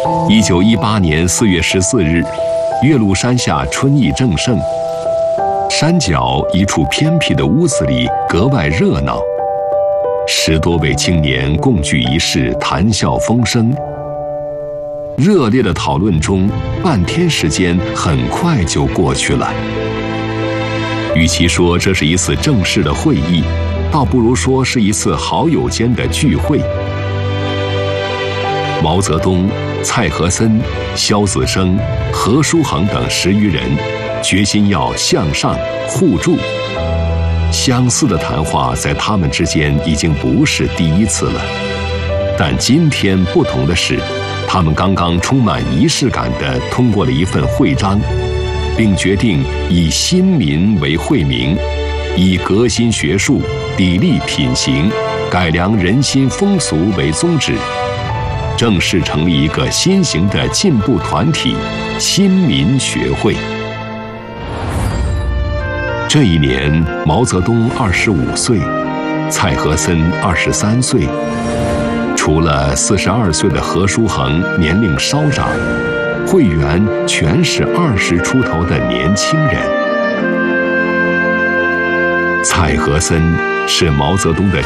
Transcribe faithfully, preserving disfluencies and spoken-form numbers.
一九一八年四月十四日，岳麓山下春意正盛，山脚一处偏僻的屋子里格外热闹，十多位青年共聚一室，谈笑风生。热烈的讨论中，半天时间很快就过去了。与其说这是一次正式的会议，倒不如说是一次好友间的聚会。毛泽东、蔡和森、萧子升、何叔衡等十余人，决心要向上互助。相似的谈话在他们之间已经不是第一次了，但今天不同的是，他们刚刚充满仪式感地通过了一份会章，并决定以新民为会名，以革新学术、砥砺品行、改良人心风俗为宗旨，正式成立一个新型的进步团体——新民学会。这一年，毛泽东二十五岁，蔡和森二十三岁，除了四十二岁的何叔衡年龄稍长，会员全是二十出头的年轻人。蔡和森是毛泽东的